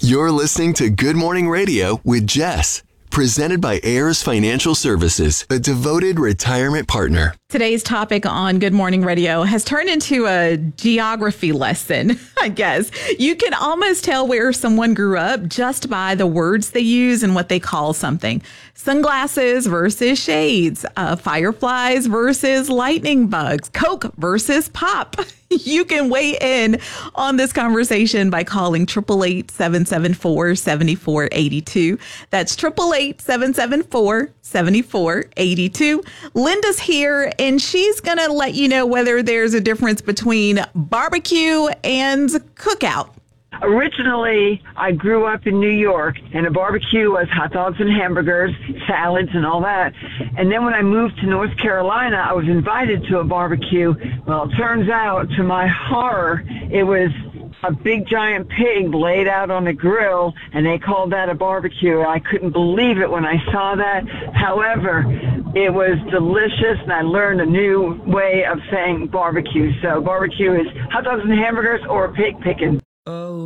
You're listening to Good Morning Radio with Jess, presented by Ayers Financial Services, a devoted retirement partner. Today's topic on Good Morning Radio has turned into a geography lesson, I guess. You can almost tell where someone grew up just by the words they use and what they call something. Sunglasses versus shades, fireflies versus lightning bugs, Coke versus pop. You can weigh in on this conversation by calling 888-774-7482. That's 888-774-7482. Linda's here, and she's going to let you know whether there's a difference between barbecue and cookout. Originally, I grew up in New York, and a barbecue was hot dogs and hamburgers, salads, and all that. And then when I moved to North Carolina, I was invited to a barbecue. Well, it turns out, to my horror, it was a big giant pig laid out on a grill, and they called that a barbecue. I couldn't believe it when I saw that. However, it was delicious, and I learned a new way of saying barbecue. So barbecue is hot dogs and hamburgers or pig picking. Oh.